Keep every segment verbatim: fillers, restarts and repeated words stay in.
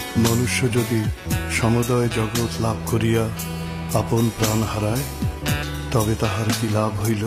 মনুষ্য যদি সমুদয় জগৎ লাভ করিয়া আপন প্রাণ হারায়, তবে তাহার কি লাভ হইল?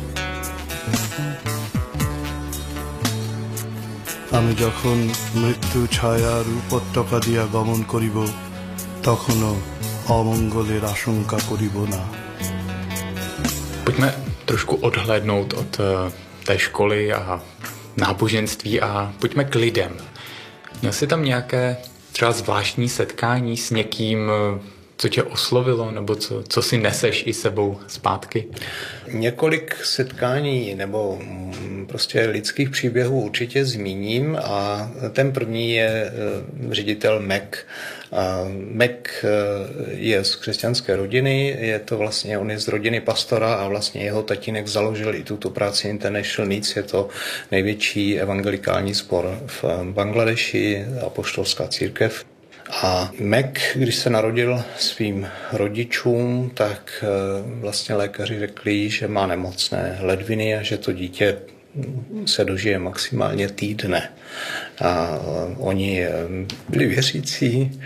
আমি যখন মৃত্যু ছায়ার উপত্যকা দিয়া গমন koribo, তখনও অমঙ্গলের আশঙ্কা koribo na. Pojďme trošku odhlédnout od té školy a náboženství a pojďme k lidem. Měl jsi tam nějaké třeba zvláštní setkání s někým, co tě oslovilo, nebo co, co si neseš i sebou zpátky? Několik setkání nebo prostě lidských příběhů určitě zmíním a ten první je ředitel Mac. Mac je z křesťanské rodiny, je to vlastně, on je z rodiny pastora a vlastně jeho tatínek založil i tuto práci International Needs, je to největší evangelikální sbor v Bangladeši, apoštolská církev. A Mac, když se narodil svým rodičům, tak vlastně lékaři řekli, že má nemocné ledviny a že to dítě se dožije maximálně týdne. A oni byli věřící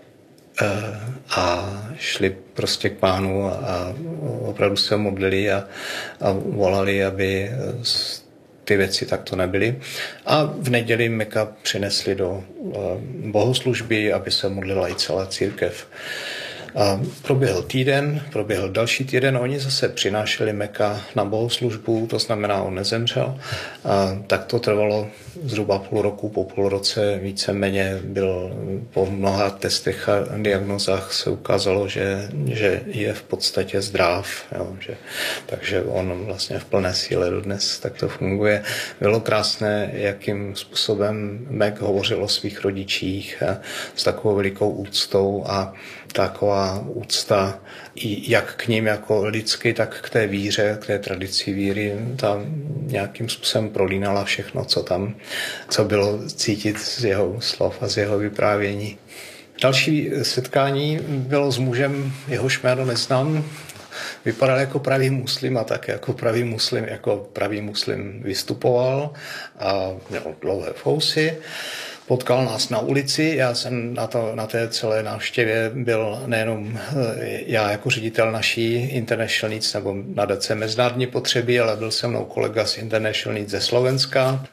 a šli prostě k Pánu a opravdu se modlili a, a volali, aby ty věci takto nebyly. A v neděli Meka přinesli do bohoslužby, aby se modlila i celá církev. A proběhl týden, proběhl další týden, oni zase přinášeli Meka na bohoslužbu, to znamená, on nezemřel. A tak to trvalo zhruba půl roku, po půl roce víceméně byl po mnoha testech a diagnozách se ukázalo, že, že je v podstatě zdrav. Jo, že, takže on vlastně v plné síle dodnes tak to funguje. Bylo krásné, jakým způsobem Mac hovořil o svých rodičích s takovou velikou úctou a taková úcta i jak k ním jako lidsky, tak k té víře, k té tradici víry, tam nějakým způsobem prolínala všechno, co tam, co bylo cítit z jeho slov a z jeho vyprávění. Další setkání bylo s mužem, jehož jméno neznám, vypadal jako pravý muslim a tak jako pravý muslim, jako pravý muslim vystupoval a měl dlouhé fousy. Potkal nás na ulici, já jsem na, to, na té celé návštěvě byl nejenom já jako ředitel naší International Needs nebo nadace mezinárodní potřeby, ale byl se mnou kolega z International Needs ze Slovenska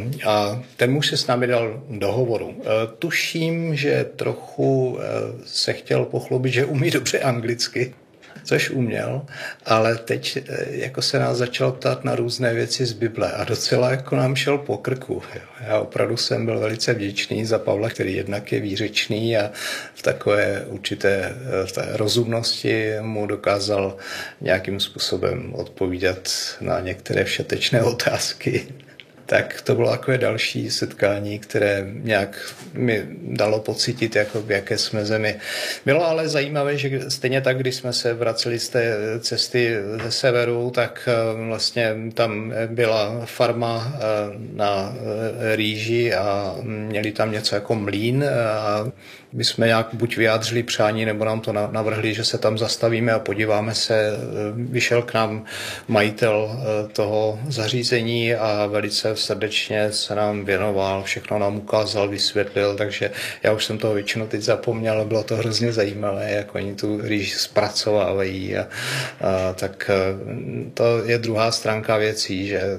a ten muž se s námi dal do hovoru. Tuším, že trochu se chtěl pochlubit, že umí dobře anglicky, což uměl, ale teď jako se nás začal ptát na různé věci z Bible a docela jako nám šel po krku. Já opravdu jsem byl velice vděčný za Pavla, který jednak je výřečný a v takové určité v té rozumnosti mu dokázal nějakým způsobem odpovídat na některé všetečné otázky. Tak to bylo takové další setkání, které nějak mi dalo pocítit, jako v jaké jsme zemi. Bylo ale zajímavé, že stejně tak, když jsme se vraceli z té cesty ze severu, tak vlastně tam byla farma na rýži a měli tam něco jako mlýn a my jsme nějak buď vyjádřili přání, nebo nám to navrhli, že se tam zastavíme a podíváme se. Vyšel k nám majitel toho zařízení a velice srdečně se nám věnoval, všechno nám ukázal, vysvětlil, takže já už jsem toho většinou teď zapomněl, ale bylo to hrozně zajímavé, jak oni tu rýži zpracovávají. A, a, tak to je druhá stránka věcí, že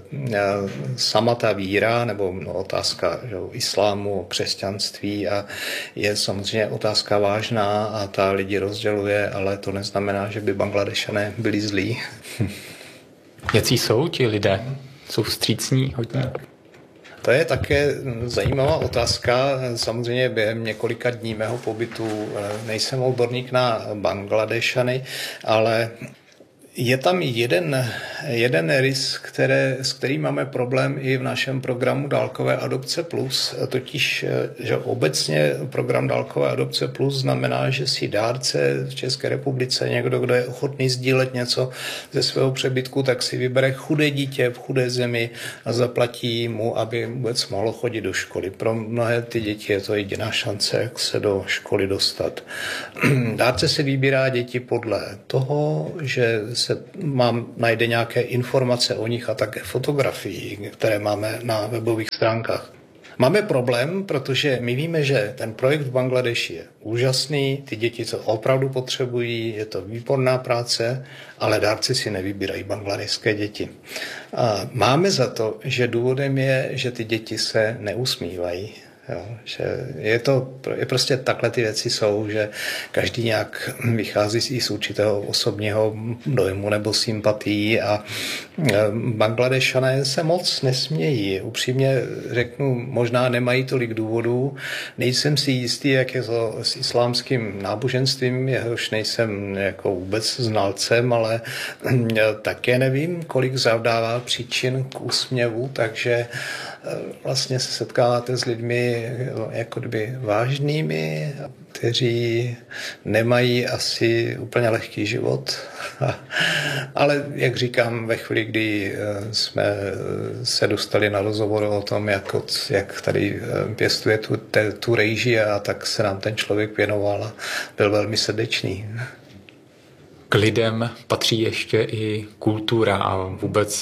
sama ta víra, nebo no, otázka že, islámu, křesťanství a je samozřejmě otázka vážná a ta lidi rozděluje, ale to neznamená, že by Bangladešané byli zlí. Jací jsou ti lidé? Jsou vstřícní hodně? To je také zajímavá otázka. Samozřejmě během několika dní mého pobytu nejsem odborník na Bangladešany, ale je tam jeden, jeden rys, které, s kterým máme problém i v našem programu Dálkové adopce plus, totiž, že obecně program Dálkové adopce plus znamená, že si dárce v České republice, někdo, kdo je ochotný sdílet něco ze svého přebytku, tak si vybere chudé dítě v chudé zemi a zaplatí mu, aby vůbec mohlo chodit do školy. Pro mnohé ty děti je to jediná šance, jak se do školy dostat. Dárce se vybírá děti podle toho, že se mám, najde nějaké informace o nich a také fotografii, které máme na webových stránkách. Máme problém, protože my víme, že ten projekt v Bangladeši je úžasný, ty děti to opravdu potřebují, je to výborná práce, ale dárci si nevybírají bangladešské děti. A máme za to, že důvodem je, že ty děti se neusmívají. Jo, že je to, je prostě takhle ty věci jsou, že každý nějak vychází i z určitého osobního dojmu nebo sympatií a Bangladešané se moc nesmějí. Upřímně řeknu, možná nemají tolik důvodů. Nejsem si jistý, jak je to s islámským náboženstvím, jehož nejsem jako vůbec znalcem, ale také nevím, kolik zavdává příčin k úsměvu, takže vlastně se setkáváte s lidmi jako kdyby vážnými, kteří nemají asi úplně lehký život. Ale jak říkám, ve chvíli, kdy jsme se dostali na rozhovor o tom, jak, jak tady pěstuje tu, te, tu rejži, a tak se nám ten člověk věnoval a byl velmi srdečný. K lidem patří ještě i kultura a vůbec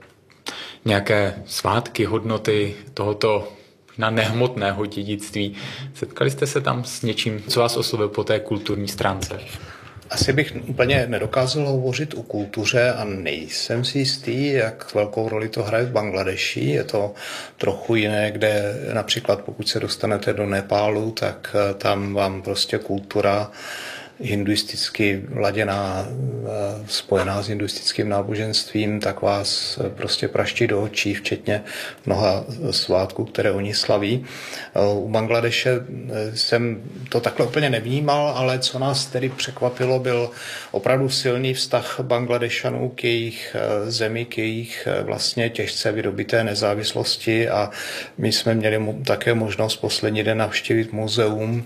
nějaké svátky, hodnoty tohoto na nehmotného dědictví. Setkali jste se tam s něčím, co vás oslovil po té kulturní stránce? Asi bych úplně nedokázal hovořit o kultuře a nejsem si jistý, jak velkou roli to hraje v Bangladeši. Je to trochu jiné, kde například pokud se dostanete do Nepálu, tak tam vám prostě kultura hinduisticky laděná, spojená s hinduistickým náboženstvím, tak vás prostě praští do očí, včetně mnoha svátků, které oni slaví. U Bangladeše jsem to takhle úplně nevnímal, ale co nás tedy překvapilo, byl opravdu silný vztah Bangladešanů k jejich zemi, k jejich vlastně těžce vydobité nezávislosti, a my jsme měli také možnost poslední den navštívit muzeum,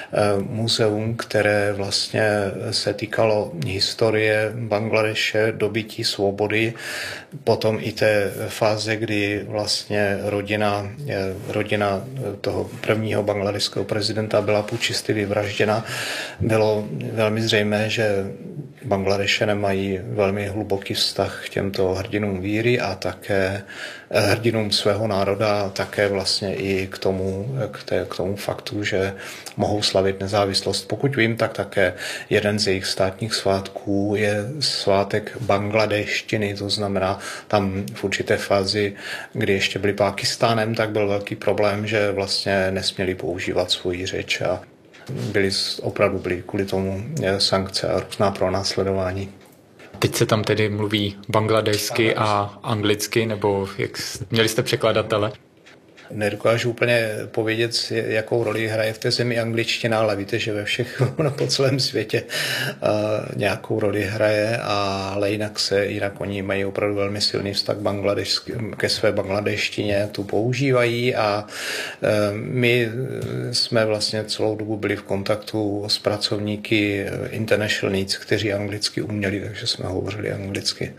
muzeum, které vlastně Vlastně se týkalo historie Bangladeše, dobytí svobody, potom i té fáze, kdy vlastně rodina, rodina toho prvního bangladešského prezidenta byla pučisty vyvražděna. Bylo velmi zřejmé, že Bangladeše mají velmi hluboký vztah k těmto hrdinům víry a také hrdinům svého národa, a také vlastně i k tomu, k, té, k tomu faktu, že mohou slavit nezávislost. Pokud vím, tak také jeden z jejich státních svátků je svátek bangladeštiny, to znamená tam v určité fázi, kdy ještě byli Pákistánem, tak byl velký problém, že vlastně nesměli používat svoji řeč a byli, opravdu byli kvůli tomu sankce a různá pronásledování. Teď se tam tedy mluví bangladešsky a anglicky, nebo jak, měli jste překladatele? Nedokážu úplně povědět, jakou roli hraje v té zemi angličtina, ale víte, že ve všech no, po celém světě uh, nějakou roli hraje, ale jinak se, jinak oni mají opravdu velmi silný vztah ke své bangladeštině, tu používají a uh, my jsme vlastně celou dobu byli v kontaktu s pracovníky International Needs, kteří anglicky uměli, takže jsme hovořili anglicky.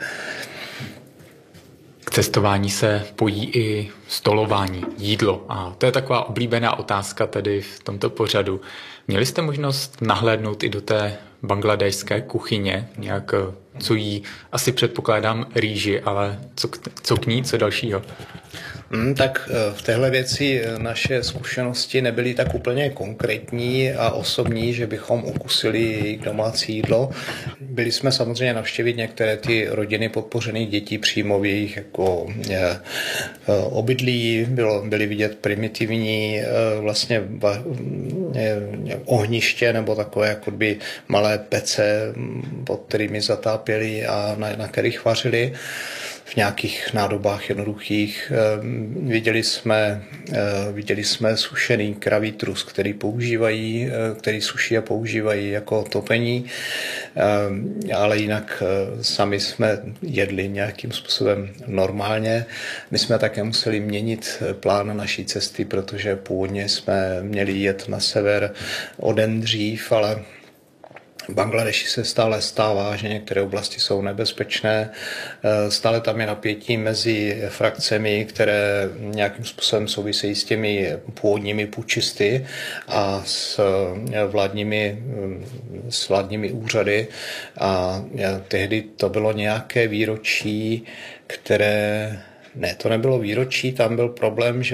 K cestování se pojí i stolování, jídlo. A to je taková oblíbená otázka tedy v tomto pořadu. Měli jste možnost nahlédnout i do té bangladešské kuchyně, nějak co jí, asi předpokládám rýži, ale co k, co k ní, co dalšího? Hmm, tak v téhle věci naše zkušenosti nebyly tak úplně konkrétní a osobní, že bychom ukusili jejich domácí jídlo. Byli jsme samozřejmě navštěvit některé ty rodiny podpořených dětí přímo v jejich jako je, obydlí, bylo, byly vidět primitivní vlastně je, ohniště nebo takové jako by malé pece, pod kterými zatápěli a na, na kterých vařili. V nějakých nádobách jednoduchých. Viděli jsme, viděli jsme sušený kravý trus, který používají, který suší a používají jako topení, ale jinak sami jsme jedli nějakým způsobem normálně. My jsme také museli měnit plán naší cesty, protože původně jsme měli jet na sever o den dřív, ale v Bangladeši se stále stává, že některé oblasti jsou nebezpečné. Stále tam je napětí mezi frakcemi, které nějakým způsobem souvisejí s těmi původními pučisty a s vládními, s vládními úřady. A tehdy to bylo nějaké výročí, které... Ne, to nebylo výročí, tam byl problém, že